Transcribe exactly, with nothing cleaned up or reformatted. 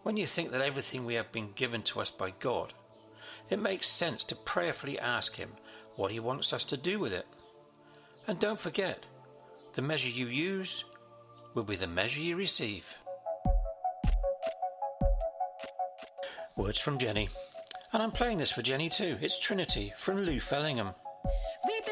When you think that everything we have been given to us by God, it makes sense to prayerfully ask Him what He wants us to do with it. And don't forget, the measure you use will be the measure you receive. Words from Jenny. And I'm playing this for Jenny too. It's Trinity from Lou Fellingham.